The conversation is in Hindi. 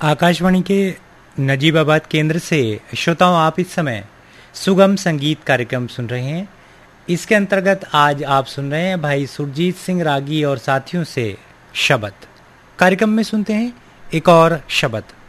आकाशवाणी के नजीबाबाद केंद्र से श्रोताओं, आप इस समय सुगम संगीत कार्यक्रम सुन रहे हैं। इसके अंतर्गत आज आप सुन रहे हैं भाई सुरजीत सिंह रागी और साथियों से शबद। कार्यक्रम में सुनते हैं एक और शबद।